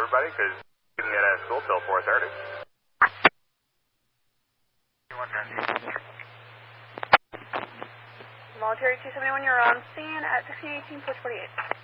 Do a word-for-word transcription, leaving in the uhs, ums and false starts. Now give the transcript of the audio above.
buddy, because you can get out of school till four thirty. Military two seventy-one, you're on scene at sixteen eighteen, four forty-eight.